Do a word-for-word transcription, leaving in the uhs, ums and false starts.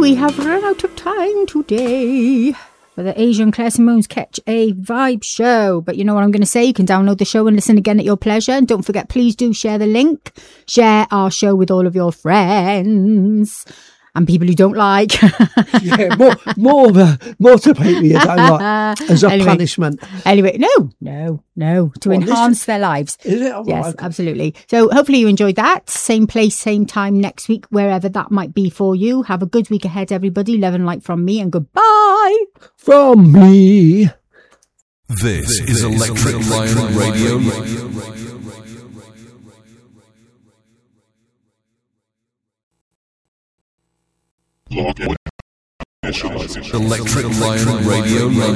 we have run out of time today for the Asian Claire Simone's Catch a Vibe show. But you know what I'm going to say? You can download the show and listen again at your pleasure. And don't forget, please do share the link. Share our show with all of your friends. And people who don't like. yeah, more, more, uh, more to people you don't like as a anyway, punishment. Anyway, no, no, no, to What, enhance this, their lives. Is it? Oh, yes, okay. absolutely. So hopefully you enjoyed that. Same place, same time next week, wherever that might be for you. Have a good week ahead, everybody. Love and light from me, and goodbye. From me. This, this is Electric, Electric Lion Radio. Radio. Electric Lion Radio.